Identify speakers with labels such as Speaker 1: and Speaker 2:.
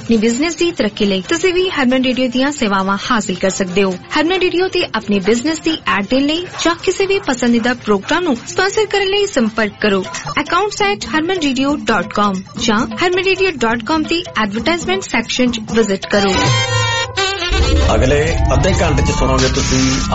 Speaker 1: अपनी बिजनेस ਦੀ ਤਰੱਕੀ ਲਈ ਤੁਸੀਂ ਵੀ ਹਰਮਨ ਰੇਡੀਓ ਦੀਆਂ ਸੇਵਾਵਾਂ ਹਾਸਲ ਕਰ ਸਕਦੇ ਹੋ। ਹਰਮਨ ਰੇਡੀਓ ਤੇ ਆਪਣੇ ਬਿਜ਼ਨਸ ਦੀ ਐਡ ਦੇਣ ਲਈ ਜਾਂ ਕਿਸੇ ਵੀ ਪਸੰਦੀਦਾ ਪ੍ਰੋਗਰਾਮ ਨੂੰ ਸਪਾਂਸਰ ਕਰਨ ਲਈ ਸੰਪਰਕ ਕਰੋ accounts@harmanradio.com ਜਾਂ harmanradio.com ਦੀ ਐਡਵਰਟਾਈਜ਼ਮੈਂਟ ਸੈਕਸ਼ਨ 'ਚ ਵਿਜ਼ਿਟ ਕਰੋ।
Speaker 2: ਅਗਲੇ ਅੱਧੇ ਘੰਟੇ 'ਚ ਸੁਣੋਗੇ ਤੁਸੀਂ